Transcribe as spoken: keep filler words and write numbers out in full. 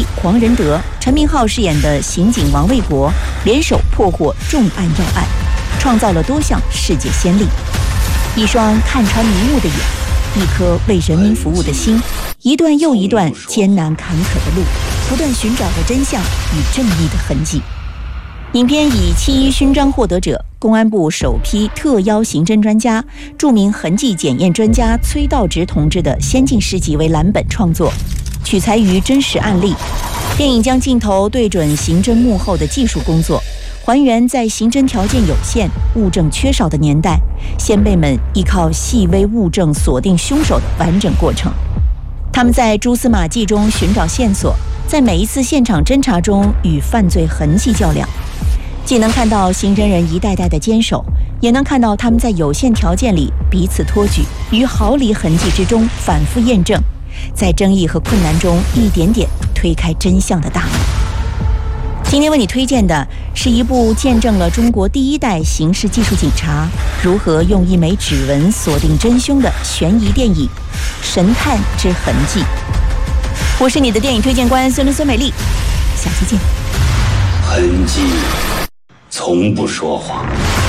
一、黄仁德、陈明昊饰演的刑警王卫国联手破获重案要案，创造了多项世界先例。一双看穿迷雾的眼，一颗为人民服务的心，一段又一段艰难坎坷的路，不断寻找着真相与正义的痕迹。影片以七一勋章获得者、公安部首批特邀刑侦专家、著名痕迹检验专家崔道直同志的先进事迹为蓝本创作，取材于真实案例。电影将镜头对准刑侦幕后的技术工作，还原在刑侦条件有限、物证缺少的年代，先辈们依靠细微物证锁定凶手的完整过程。他们在蛛丝马迹中寻找线索，在每一次现场侦查中与犯罪痕迹较量。既能看到刑侦人一代代的坚守，也能看到他们在有限条件里彼此托举，于毫厘痕迹之中反复验证，在争议和困难中一点点推开真相的大门。今天为你推荐的是一部见证了中国第一代刑事技术警察如何用一枚指纹锁定真凶的悬疑电影《神探之痕迹》。我是你的电影推荐官孙伦孙美丽，下期见。 痕迹从不说谎。